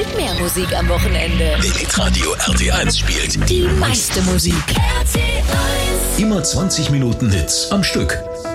Mehr Musik am Wochenende. Hitradio RT1 spielt Die meiste Musik. immer 20 Minuten Hits am Stück.